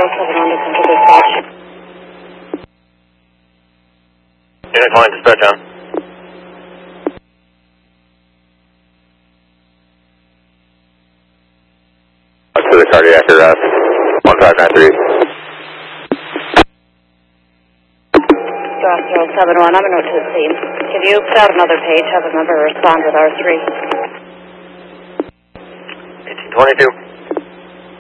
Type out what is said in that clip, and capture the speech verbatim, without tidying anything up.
seven one to Central Dispatch. Unit calling dispatch on. To the cardiac arrest, one five nine three. Draft zero seven one, I'm a note to the scene. Can you put out another page, have a member respond with R three? eighteen twenty-two.